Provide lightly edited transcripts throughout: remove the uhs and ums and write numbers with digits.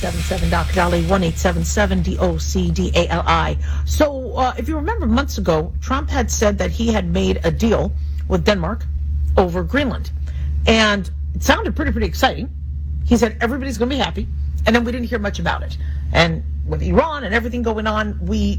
77 Docdali 1877 DOCDALI. So if you remember months ago, Trump had said that he had made a deal with Denmark over Greenland. And it sounded pretty exciting. He said everybody's going to be happy. And then we didn't hear much about it. And with Iran and everything going on,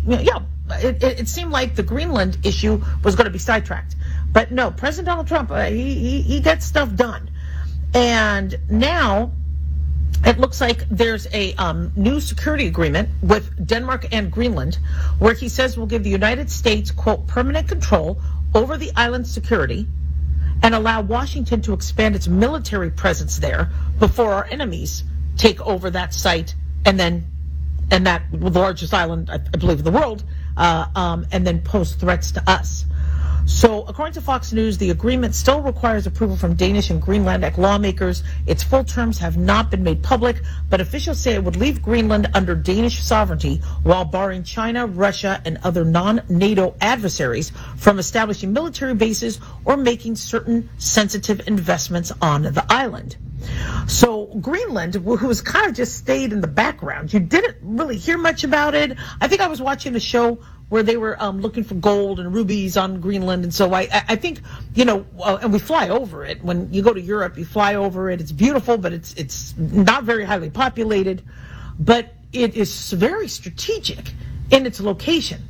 it seemed like the Greenland issue was going to be sidetracked. But no, President Donald Trump, he gets stuff done. And now it looks like there's a new security agreement with Denmark and Greenland where he says will give the United States, quote, permanent control over the island's security and allow Washington to expand its military presence there before our enemies take over that site and that the largest island, I believe, in the world, and then pose threats to us. So, according to Fox News, the agreement still requires approval from Danish and Greenlandic lawmakers. Its full terms have not been made public, but officials say it would leave Greenland under Danish sovereignty while barring China, Russia, and other non-NATO adversaries from establishing military bases or making certain sensitive investments on the island. So Greenland, who has kind of just stayed in the background, you didn't really hear much about it. I think I was watching a show where they were looking for gold and rubies on Greenland. And so I think, and we fly over it. When you go to Europe, you fly over it. It's beautiful, but it's not very highly populated. But it is very strategic in its location.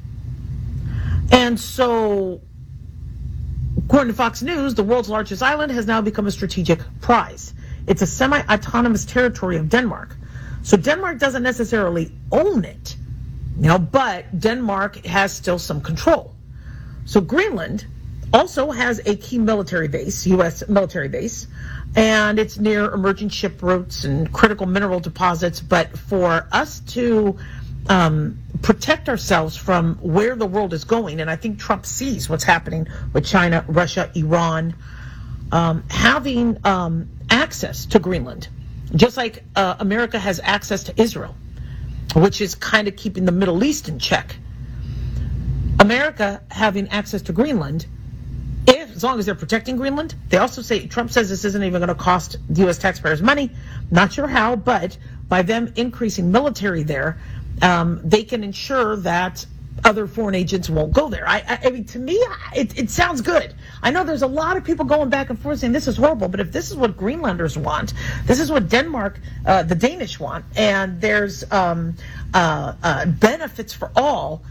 And so, according to Fox News, the world's largest island has now become a strategic prize. It's a semi-autonomous territory of Denmark. So Denmark doesn't necessarily own it, but Denmark has still some control. So Greenland also has a key military base, U.S. military base, and it's near emerging ship routes and critical mineral deposits. But for us to protect ourselves from where the world is going, and I think Trump sees what's happening with China, Russia, Iran, having access to Greenland, just like America has access to Israel, which is kind of keeping the Middle East in check. America having access to Greenland, as long as they're protecting Greenland, they also say, Trump says this isn't even going to cost the U.S. taxpayers money. Not sure how, but by them increasing military there, they can ensure that other foreign agents won't go there. I mean, to me, it sounds good. I know there's a lot of people going back and forth saying this is horrible, but if this is what Greenlanders want, this is what Denmark, the Danish want, and there's benefits for all,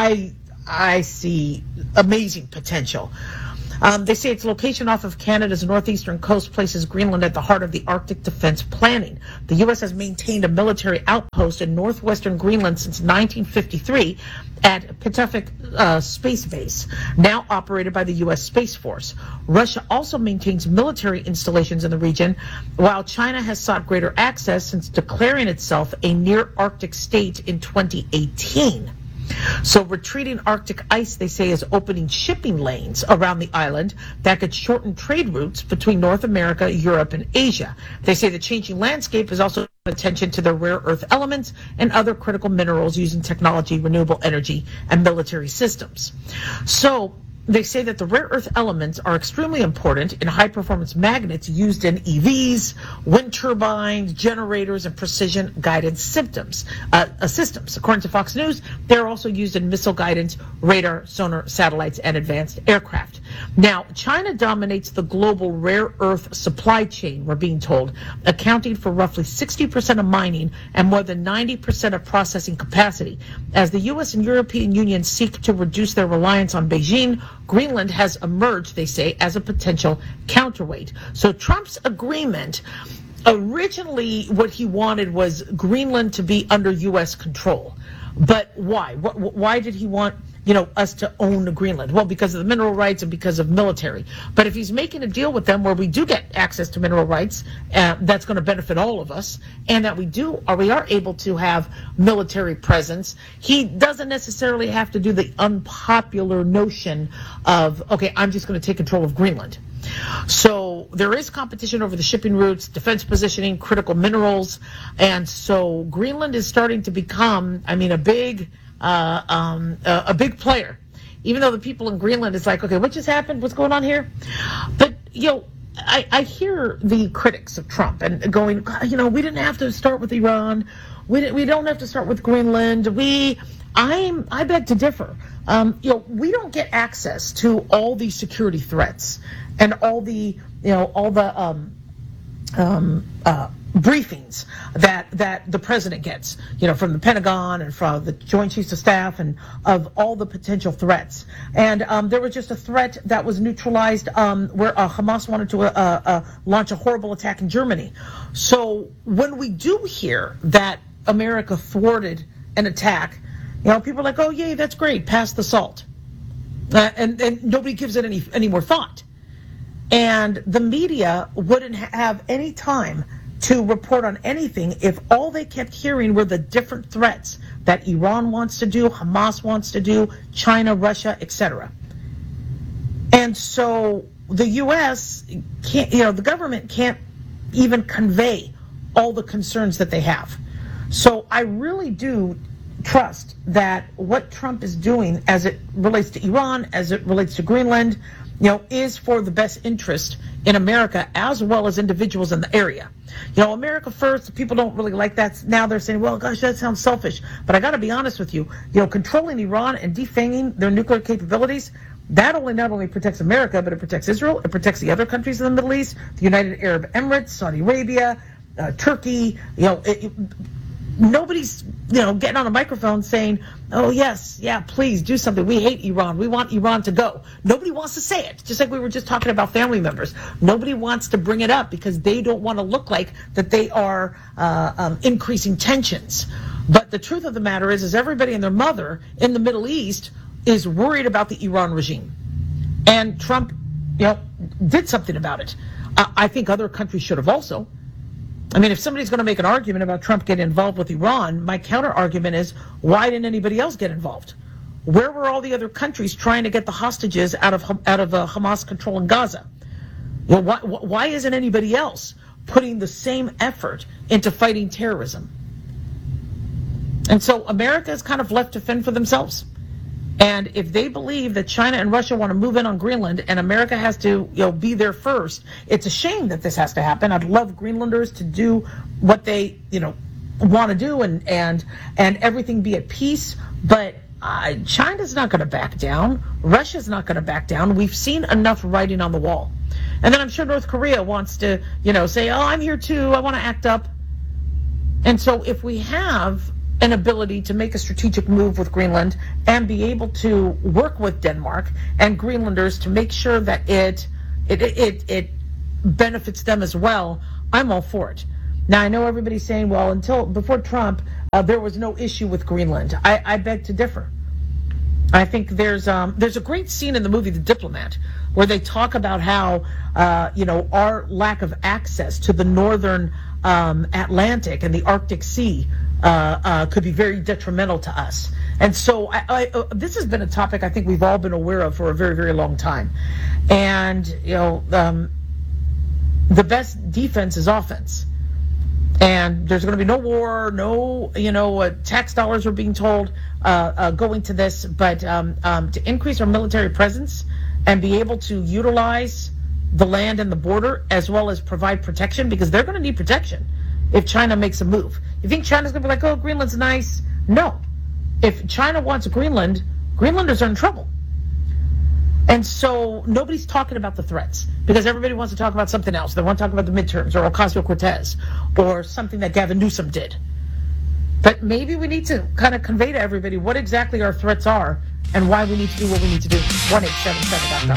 I see amazing potential. They say its location off of Canada's northeastern coast places Greenland at the heart of the Arctic defense planning. The U.S. has maintained a military outpost in northwestern Greenland since 1953 at Pituffik Space Base, now operated by the U.S. Space Force. Russia also maintains military installations in the region, while China has sought greater access since declaring itself a near-Arctic state in 2018. So retreating Arctic ice, they say, is opening shipping lanes around the island that could shorten trade routes between North America, Europe, and Asia. They say the changing landscape is also attention to the rare earth elements and other critical minerals using technology, renewable energy, and military systems. So they say that the rare earth elements are extremely important in high-performance magnets used in EVs, wind turbines, generators, and precision-guided systems. According to Fox News, they're also used in missile guidance, radar, sonar, satellites, and advanced aircraft. Now, China dominates the global rare earth supply chain, we're being told, accounting for roughly 60% of mining and more than 90% of processing capacity. As the U.S. and European Union seek to reduce their reliance on Beijing, Greenland has emerged, they say, as a potential counterweight. So Trump's agreement, originally what he wanted was Greenland to be under U.S. control. But why? Why did he want, us to own Greenland? Well, because of the mineral rights and because of military. But if he's making a deal with them where we do get access to mineral rights, that's going to benefit all of us, and that we are able to have military presence, he doesn't necessarily have to do the unpopular notion of, okay, I'm just going to take control of Greenland. So there is competition over the shipping routes, defense positioning, critical minerals, and so Greenland is starting to become, a big player. Even though the people in Greenland is like, okay, what just happened? What's going on here? But I hear the critics of Trump and going, we didn't have to start with Iran. we don't have to start with Greenland. I beg to differ. We don't get access to all these security threats and all the briefings that the president gets, from the Pentagon and from the Joint Chiefs of Staff and of all the potential threats. And there was just a threat that was neutralized where Hamas wanted to launch a horrible attack in Germany. So when we do hear that America thwarted an attack, people are like, oh, yay, that's great, pass the salt. And nobody gives it any more thought. And the media wouldn't have any time to report on anything if all they kept hearing were the different threats that Iran wants to do, Hamas wants to do, China, Russia, etc. And so the U.S. can't, the government can't even convey all the concerns that they have. So I really do trust that what Trump is doing as it relates to Iran, as it relates to Greenland, is for the best interest in America as well as individuals in the area. America first, people don't really like that. Now they're saying, well, gosh, that sounds selfish. But I got to be honest with you, controlling Iran and defanging their nuclear capabilities, that not only protects America, but it protects Israel, it protects the other countries in the Middle East, the United Arab Emirates, Saudi Arabia, Turkey. Nobody's, getting on a microphone saying, oh, yes, yeah, please do something. We hate Iran. We want Iran to go. Nobody wants to say it, just like we were just talking about family members. Nobody wants to bring it up because they don't want to look like that they are increasing tensions. But the truth of the matter is everybody and their mother in the Middle East is worried about the Iran regime. And Trump, did something about it. I think other countries should have also. I mean, if somebody's going to make an argument about Trump getting involved with Iran, my counter argument is, why didn't anybody else get involved? Where were all the other countries trying to get the hostages out of Hamas control in Gaza? Why isn't anybody else putting the same effort into fighting terrorism? And so America is kind of left to fend for themselves. And if they believe that China and Russia want to move in on Greenland and America has to, be there first, it's a shame that this has to happen. I'd love Greenlanders to do what they, want to do and everything be at peace. But China's not going to back down. Russia's not going to back down. We've seen enough writing on the wall. And then I'm sure North Korea wants to, say, oh, I'm here too. I want to act up. And so if we have an ability to make a strategic move with Greenland and be able to work with Denmark and Greenlanders to make sure that it benefits them as well, I'm all for it. Now, I know everybody's saying, well, before Trump, there was no issue with Greenland. I beg to differ. I think there's a great scene in the movie The Diplomat where they talk about how, our lack of access to the northern Atlantic and the Arctic Sea could be very detrimental to us. And so this has been a topic I think we've all been aware of for a very, very long time. And, the best defense is offense. And there's going to be no war, no, tax dollars are being told going to this. But to increase our military presence and be able to utilize the land and the border as well as provide protection, because they're going to need protection if China makes a move. You think China's going to be like, oh, Greenland's nice? No. If China wants Greenland, Greenlanders are in trouble. And so nobody's talking about the threats because everybody wants to talk about something else. They want to talk about the midterms or Ocasio-Cortez or something that Gavin Newsom did. But maybe we need to kind of convey to everybody what exactly our threats are and why we need to do what we need to do. 1-877.com.